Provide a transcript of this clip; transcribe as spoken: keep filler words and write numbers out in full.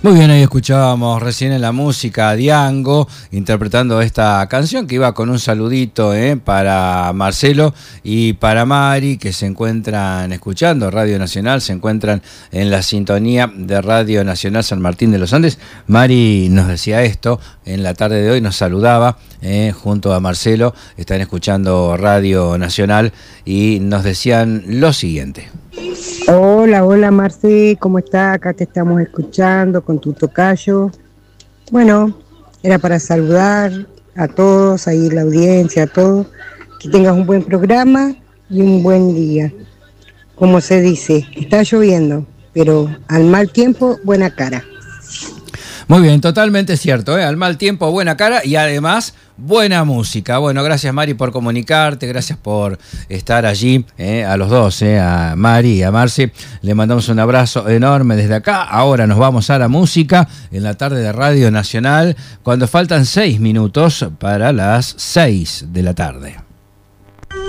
Muy bien, ahí escuchábamos recién en la música a Diango interpretando esta canción que iba con un saludito eh, para Marcelo y para Mari, que se encuentran escuchando Radio Nacional, se encuentran en la sintonía de Radio Nacional San Martín de los Andes. Mari nos decía esto en la tarde de hoy, nos saludaba eh, junto a Marcelo, están escuchando Radio Nacional y nos decían lo siguiente. Hola, hola Marce, ¿cómo estás? Acá te estamos escuchando con tu tocayo. Bueno, era para saludar a todos, ahí la audiencia, a todos. Que tengas un buen programa y un buen día. Como se dice, está lloviendo, pero al mal tiempo, buena cara. Muy bien, totalmente cierto, ¿eh? Al mal tiempo, buena cara y además buena música. Bueno, gracias Mari por comunicarte, gracias por estar allí, ¿eh? A los dos, ¿eh? A Mari y a Marci. Le mandamos un abrazo enorme desde acá. Ahora nos vamos a la música en la tarde de Radio Nacional, cuando faltan seis minutos para las seis de la tarde.